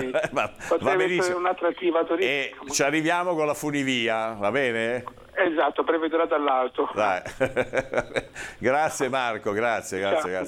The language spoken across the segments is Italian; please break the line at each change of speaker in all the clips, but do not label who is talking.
Potrebbe essere un'attrattiva turistica.
E ci arriviamo con la funivia, va bene?
Esatto, prevedrà dall'alto.
Dai. Grazie Marco, grazie.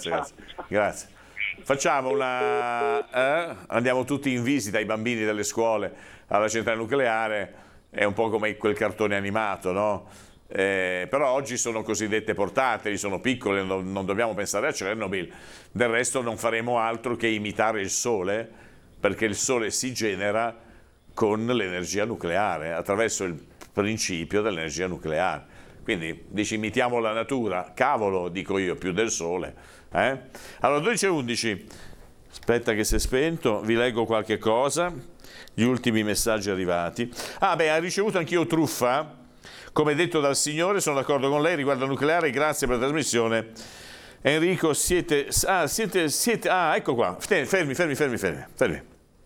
Facciamo andiamo tutti in visita ai bambini delle scuole alla centrale nucleare, è un po' come quel cartone animato, no? Però oggi sono cosiddette portatili, sono piccole, non dobbiamo pensare a Chernobyl, del resto non faremo altro che imitare il Sole, perché il Sole si genera con l'energia nucleare, attraverso il principio dell'energia nucleare. Quindi dici imitiamo la natura, cavolo, dico io, più del Sole. Allora 12:11, aspetta che si è spento, vi leggo qualche cosa, gli ultimi messaggi arrivati. Ha ricevuto anch'io truffa, come detto dal Signore, sono d'accordo con lei riguardo al nucleare, grazie per la trasmissione. Enrico, siete, ecco qua, fermi.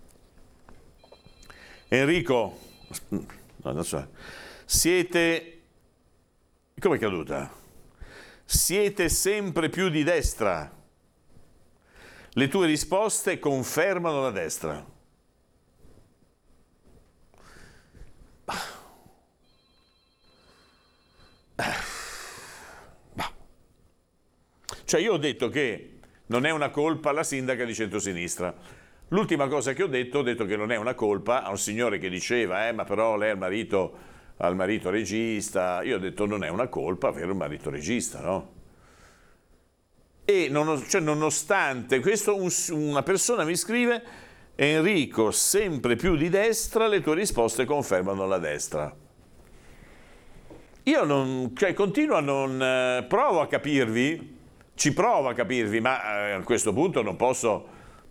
Enrico, no, non so. Siete, come è caduta? Siete sempre più di destra. Le tue risposte confermano la destra. Cioè io ho detto che non è una colpa alla sindaca di centrosinistra. L'ultima cosa che ho detto che non è una colpa a un signore che diceva ma però lei ha il marito regista. Io ho detto non è una colpa avere un marito regista, no? E nonostante questo una persona mi scrive: Enrico, sempre più di destra, le tue risposte confermano la destra. Io continuo a non provo a capirvi, ci provo a capirvi, ma a questo punto non posso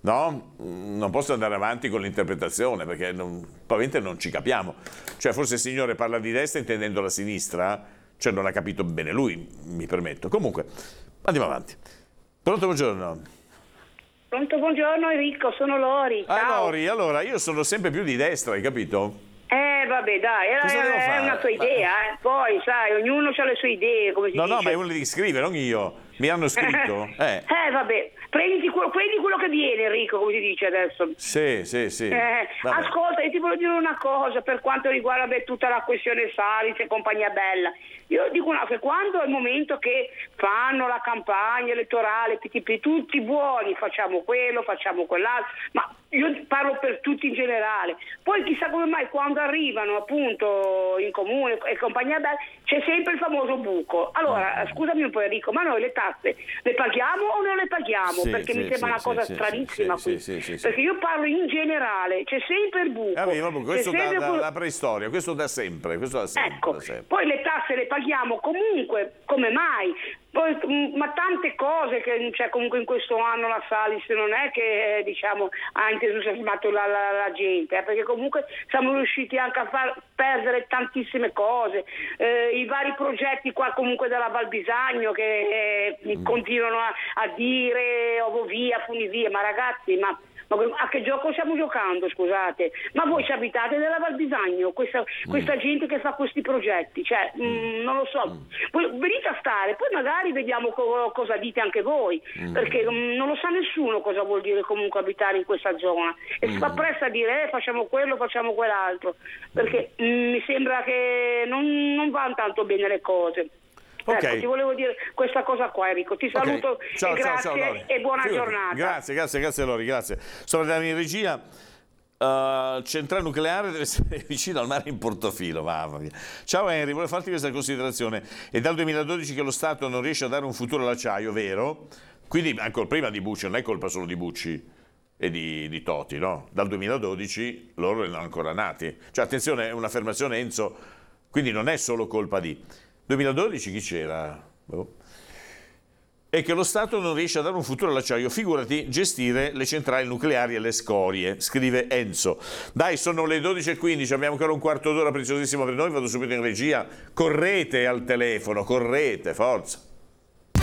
andare avanti con l'interpretazione, perché probabilmente non ci capiamo. Cioè forse il signore parla di destra intendendo la sinistra, cioè non ha capito bene lui, mi permetto. Comunque, andiamo avanti. Pronto, buongiorno.
Pronto, buongiorno Enrico, sono Lori. Ciao.
Lori, allora io sono sempre più di destra, hai capito?
Vabbè, dai, è una tua idea, Poi, sai, ognuno ha le sue idee, come si dice.
No, ma è uno che scrive, non io. Mi hanno scritto.
Vabbè, prendi quello che viene, Enrico, come si dice adesso.
Sì.
Ascolta, io ti voglio dire una cosa per quanto riguarda tutta la questione Salis e compagnia bella. Io dico che quando è il momento che fanno la campagna elettorale, tutti buoni, facciamo quello, facciamo quell'altro, ma io parlo per tutti in generale. Poi chissà come mai quando arrivano appunto in comune e compagnia bella c'è sempre il famoso buco. Allora, scusami un po' Enrico, ma noi le tasse le paghiamo o non le paghiamo? Perché mi sembra una cosa stranissima qui. Perché io parlo in generale, c'è sempre il buco.
Questo dalla preistoria, questo da sempre.
Ecco, poi le tasse le paghiamo comunque, come mai? Poi, ma tante cose che comunque in questo anno la Salis non è che ha entusiasmato la gente, perché comunque siamo riusciti anche a far perdere tantissime cose, i vari progetti qua comunque della Val Bisagno che continuano a dire ovovia, funivia, ma ragazzi, ma a che gioco stiamo giocando, scusate? Ma voi ci abitate nella Val Bisagno, questa gente che fa questi progetti, non lo so, poi venite a stare, poi magari vediamo cosa dite anche voi, perché non lo sa nessuno cosa vuol dire comunque abitare in questa zona, e si fa presto a dire facciamo quello, facciamo quell'altro, perché mi sembra che non vanno tanto bene le cose.
Okay.
Ecco, ti volevo dire questa cosa qua, Enrico. Ti saluto,
ciao,
grazie e buona giornata.
Grazie Lori, grazie. Sono andato in regia. Centrale nucleare deve essere vicino al mare in Portofino, mamma mia. Ciao Henry, volevo farti questa considerazione. È dal 2012 che lo Stato non riesce a dare un futuro all'acciaio, vero? Quindi ancora prima di Bucci, non è colpa solo di Bucci e di Toti, no? Dal 2012 loro erano ancora nati. Cioè attenzione, è un'affermazione Enzo, quindi non è solo colpa di 2012 chi c'era? E che lo Stato non riesce a dare un futuro all'acciaio, figurati gestire le centrali nucleari e le scorie, scrive Enzo. Dai, sono le 12:15, abbiamo ancora un quarto d'ora preziosissimo per noi, vado subito in regia, correte al telefono, correte, forza.